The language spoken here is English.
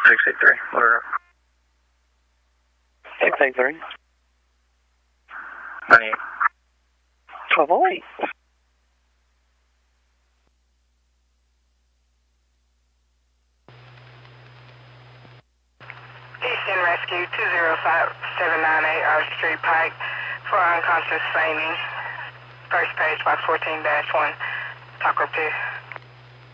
683. Where? 683. 98. 1208. Eastern Rescue 205798 Arch Street Pike for unconscious feigning. First page by 14-1. Talk repair.